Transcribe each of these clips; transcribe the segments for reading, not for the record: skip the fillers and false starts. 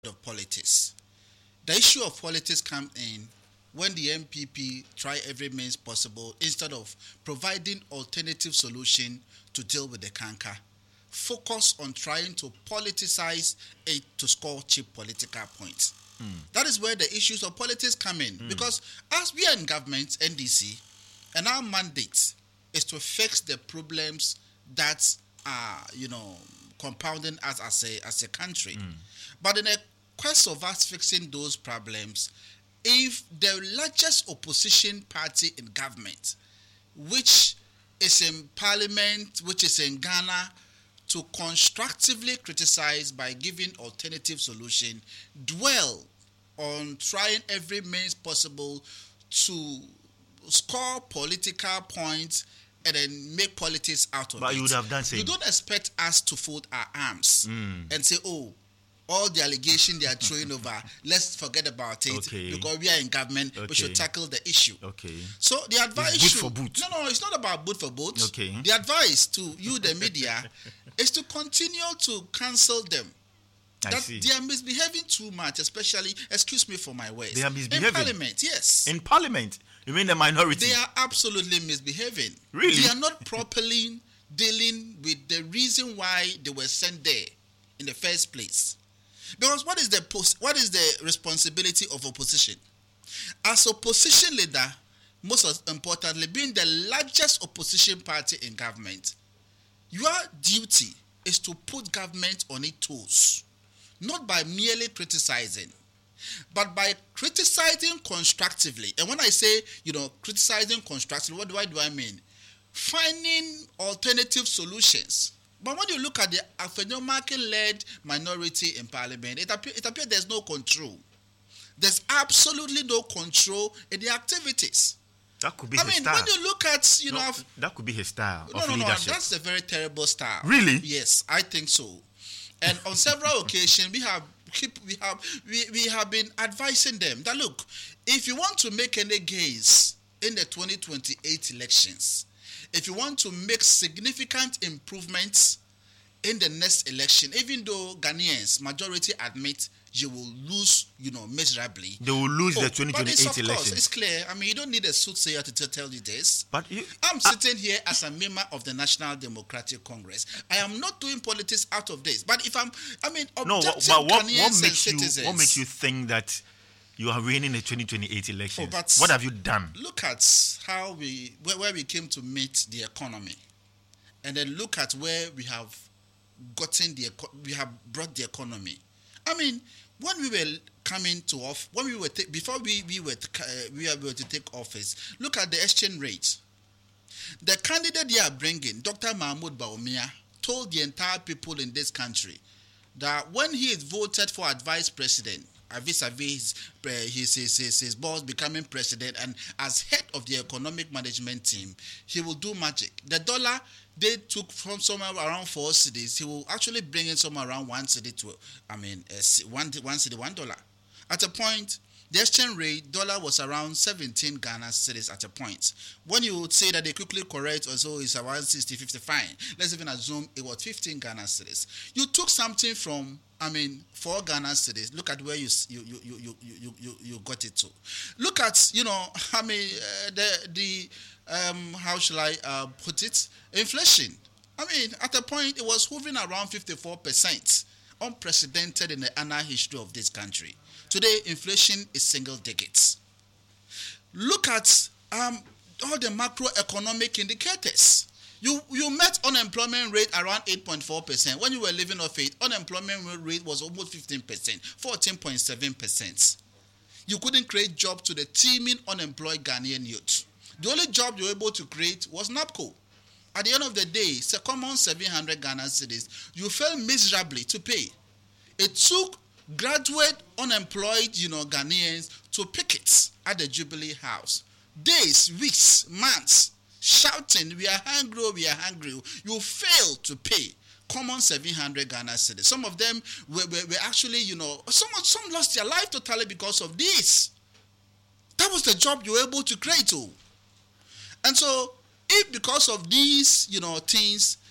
of politics. The issue of politics comes in when the MPP try every means possible instead of providing alternative solution to deal with the canker. Focus on trying to politicize it to score cheap political points. That is where the issues of politics come in. Because as we are in government, NDC, and our mandate is to fix the problems that are, compounding us as a country. But in the quest of us fixing those problems, if the largest opposition party in government, which is in parliament, which is in Ghana, to constructively criticize by giving alternative solution, dwell on trying every means possible to score political points and then make politics out of it. But you would have done same. You don't expect us to fold our arms and say, oh, all the allegation they are throwing over, let's forget about it. Okay. Because we are in government, we should tackle the issue. Okay. So the advice It's boot for boot. No, it's not about boot for boot. Okay. The advice to you, the media, is to continue to cancel them. I see. They are misbehaving too much, especially, excuse me for my words. They are misbehaving? In parliament, yes. In parliament? You mean the minority? They are absolutely misbehaving. Really? They are not properly dealing with the reason why they were sent there in the first place. Because what is the responsibility of opposition? As opposition leader, most importantly, being the largest opposition party in government, your duty is to put government on its toes, not by merely criticizing, but by criticizing constructively. And when I say, criticizing constructively, what do I mean? Finding alternative solutions. But when you look at the Afenyomakin-led minority in parliament, it appears there's no control. There's absolutely no control in the activities. That could be his style. When you look at, that could be his style of no, leadership. that's a very terrible style. Really? Yes, I think so. And on several occasions, we have been advising them that, look, if you want to make any gains in the 2028 elections, if you want to make significant improvements in the next election, even though Ghanaians majority admit you will lose, miserably. They will lose the But 2028 it's, of election. course, it's clear. I mean, you don't need a soothsayer to tell you this. But I'm sitting here as a member of the National Democratic Congress. I am not doing politics out of this. But if objective Ghanaians and citizens. What makes you think that you are winning the 2028 elections? But what have you done? Look at how where we came to meet the economy, and then look at where we have brought the economy. I mean, when we were coming to off, when we were before we were to take office, look at the exchange rate. The candidate they are bringing, Dr. Mahmoud Bawumia, told the entire people in this country that when he is voted for as vice president, vis-a-vis his boss becoming president, and as head of the economic management team, he will do magic. The dollar they took from somewhere around 4 cedis, he will actually bring in somewhere around 1 cedi to, one cedi, $1. At a point, the exchange rate dollar was around 17 Ghana cedis at a point. When you would say that they quickly correct, also it's around 60, 50, fine. Let's even assume it was 15 Ghana cedis. You took something from 4 Ghana cedis. Look at where you got it to. Look at how shall I put it? Inflation. At a point it was hovering around 54%, unprecedented in the annal history of this country. Today inflation is single digits. Look at all the macroeconomic indicators. You met unemployment rate around 8.4%. When you were living off it, unemployment rate was almost 15%, 14.7%. You couldn't create jobs to the teeming unemployed Ghanaian youth. The only job you were able to create was NAPCO. At the end of the day, it's a common 700 Ghana cedis. You failed miserably to pay. It took graduate unemployed, Ghanaians to picket at the Jubilee House. Days, weeks, months, shouting, we are hungry, we are hungry. You failed to pay common 700 Ghana cedis. Some of them were actually, some lost their life totally because of this. That was the job you were able to create. And so, if because of these, things,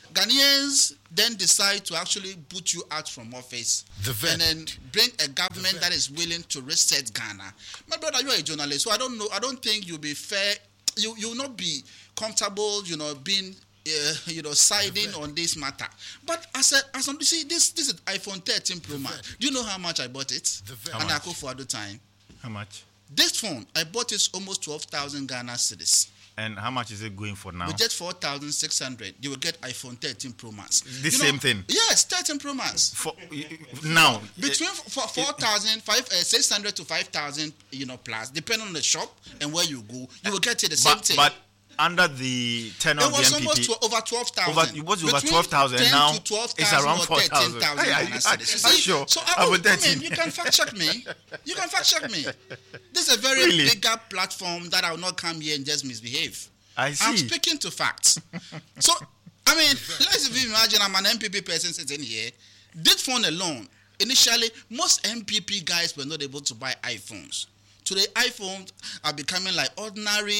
Ghanaians then decide to actually put you out from office and then bring a government that is willing to reset Ghana. My brother, you are a journalist, so I don't know. I don't think you'll be fair. You will not be comfortable, being siding on this matter. But you see, this is iPhone 13 Pro Max. Do you know how much I bought it? And I go for the time. How much? This phone, I bought it almost 12,000 Ghana cedis. And how much is it going for now? With just 4,600, you will get iPhone 13 Pro Max. The same thing? Yes, 13 Pro Max. For now? Between 4,600 to 5,000, plus, depending on the shop and where you go, you will get it the same thing. But under the tenure of the MPP, it was almost over 12,000. It was over 12,000, and now it's around 4,000. Are you sure? So you can fact check me. This is a very bigger platform that I will not come here and just misbehave. I see. I'm speaking to facts. So, let's imagine I'm an MPP person sitting here. This phone alone, initially, most MPP guys were not able to buy iPhones. Today, iPhones are becoming like ordinary,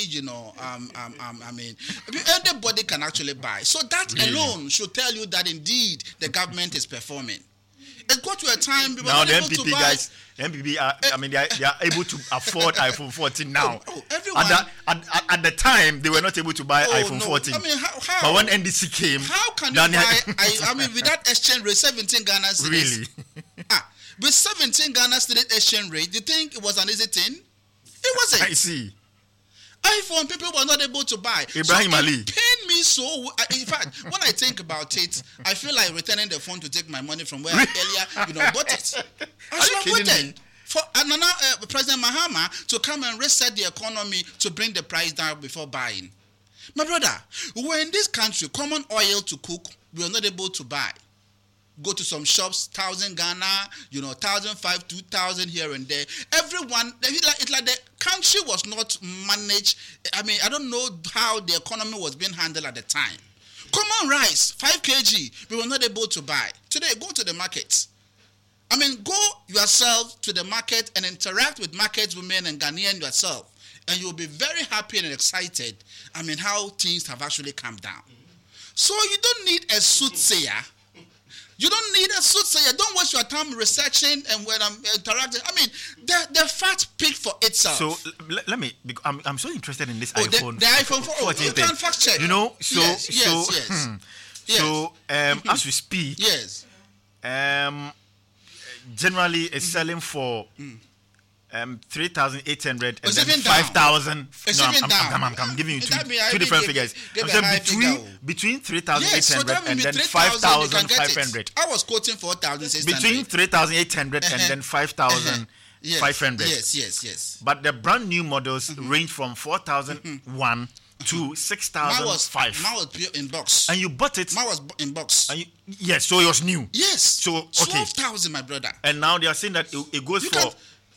anybody can actually buy. So that alone should tell you that indeed the government is performing. It got to a time we were now not the able MPP to buy. guys, MPP are, they are able to afford iPhone 14 now. Everyone, at the time, they were not able to buy iPhone 14. How? But when NDC came, how can you buy? With that exchange rate, 17 Ghana cedis. Really? With 17 Ghana cedis exchange rate, do you think it was an easy thing? It wasn't. I see. iPhone people were not able to buy. Ibrahim Ali. It pained me so. In fact, when I think about it, I feel like returning the phone to take my money from where I earlier, bought it. I should have waited for President Mahama to come and reset the economy to bring the price down before buying. My brother, we're in this country, common oil to cook, we are not able to buy. Go to some shops, 1,000 Ghana, 1,500, 2,000 here and there. Everyone, it's like the country was not managed. I don't know how the economy was being handled at the time. Common rice, 5 kg, we were not able to buy. Today, go to the markets. Go yourself to the market and interact with market women and Ghanaian yourself. And you'll be very happy and excited, how things have actually come down. So you don't need a soothsayer. You don't need a soothsayer. Don't waste your time researching and when I'm interacting. The fact speaks for itself. So let me. I'm so interested in this iPhone. The iPhone 14. You can fact check. So as we speak, yes. Generally, it's selling for 3,800 and then 5,000. I'm giving you two different figures. Between 3,800 and then 5,500. I was quoting 4,600. Between 3,800 and then 5,500. Yes. But the brand new models range from 4,001 to 6,005. Mine was in box. And you bought it. Mine was in box. Yes, so it was new. Yes. So okay. 12,000, my brother. And now they are saying that it goes for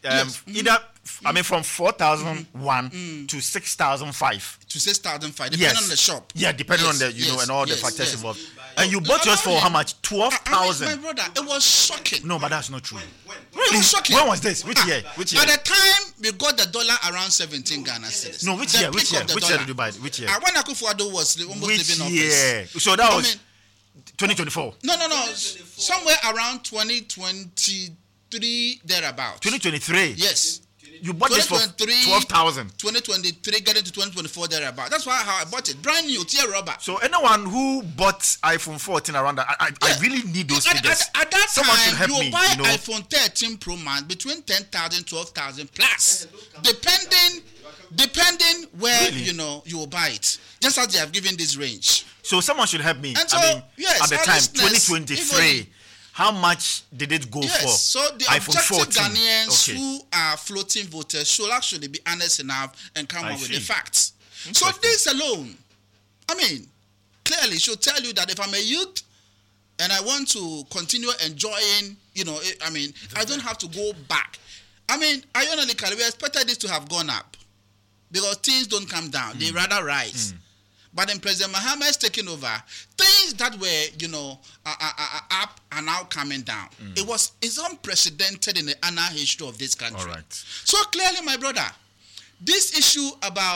from 4,001 to 6,005. To 6,005, depending on the shop. Yeah, depending on the and all the factors involved. And you bought yours for how much? 12,000. My brother, it was shocking. No, but that's not true. Really? It was shocking. When was this? Which year? At the time, we got the dollar around 17 Ghana cedis. No, which year? Which year did you buy it? Which year? When Akufo-Addo was almost living office. Year? So that was 2024. No. Somewhere around 2023 thereabout. 2023. Yes. You bought this for 12,000. 2023 getting to 2024 thereabout. That's how I bought it. Brand new, tear rubber. So anyone who bought iPhone 14 around that, I really need those figures. At that Someone time, should help me, buy iPhone 13 Pro Max between 10,000, 12,000 plus, depending where you will buy it. Just as they have given this range. So someone should help me. And so, at the time, 2023. How much did it go for? So the iPhone objective 14? Ghanaians who are floating voters should actually be honest enough and come up with the facts. So this alone, clearly should tell you that if I'm a youth and I want to continue enjoying, I don't have to go back. Ironically, we expected this to have gone up because things don't come down; they rather rise. But then President Mahama is taking over. Things that were, up are now coming down. It's unprecedented in the annal history of this country. All right. So clearly, my brother, this issue about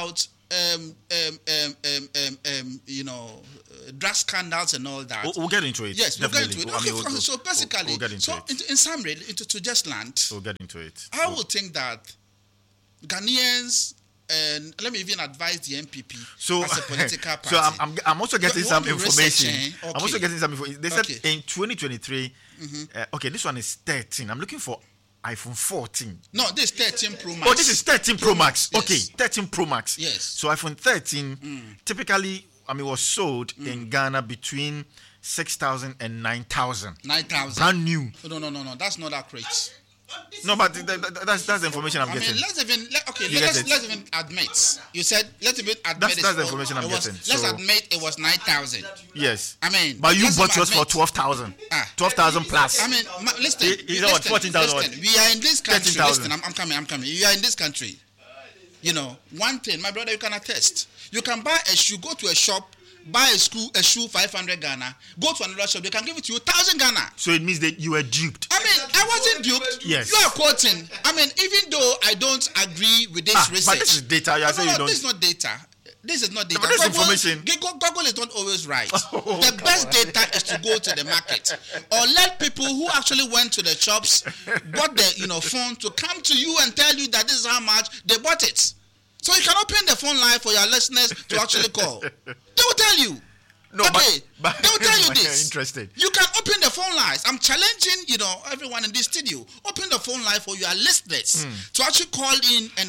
drug scandals and all that. We'll get into it. Yes, we'll get into it. Okay, so basically, we'll get into it. In summary, to just land, we'll get into it. I would think that Ghanaians, and let me even advise the MPP as a political party. So I'm also getting some information. Okay. I'm also getting some information. They said in 2023, this one is 13. I'm looking for iPhone 14. No, this is 13 Pro Max. Oh, this is 13 Pro Max. Yes. Okay, 13 Pro Max. Yes. So iPhone 13 typically, was sold in Ghana between 6,000 and 9,000. 9,000. Brand new. No. That's not accurate. No, but that's the information I'm getting. Let's even admit. You said let's even admit. That's the information I'm getting. Let's admit it was 9,000. Yes. But you bought yours for 12,000. 12,000 plus. Listen. He's what 14,000. We are in this country. 13,000. Listen, I'm coming. You are in this country. One thing, my brother, you can attest. You can buy a shoe, go to a shop, buy a shoe 500 Ghana, go to another shop, they can give it to you 1,000 Ghana. So it means that you were duped. I wasn't duped. Yes. You are quoting. Even though I don't agree with this research. But this is data. You are saying you don't. This is not data. This is not data. But this information. Google is not always right. The best data is to go to the market or let people who actually went to the shops, bought the phone to come to you and tell you that this is how much they bought it. So you can open the phone line for your listeners to actually call. They will tell you. No, okay, but they will tell you this. Interested. You can open the phone lines. I'm challenging, everyone in this studio. Open the phone line for your listeners to actually call in and